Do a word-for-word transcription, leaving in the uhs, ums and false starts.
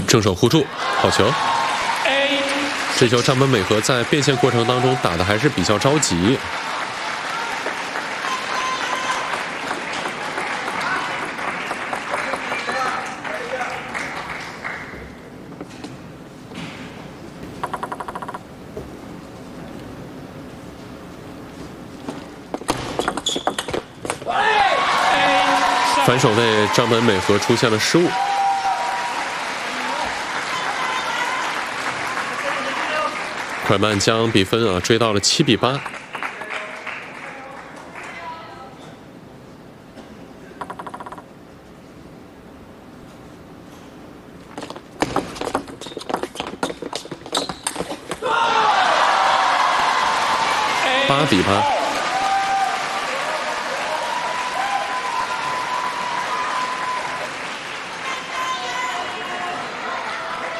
正手护住，好球。这球张本美和在变线过程当中打的还是比较着急。反手位张本美和出现了失误。 快慢将比分啊追到了七比八。八比八。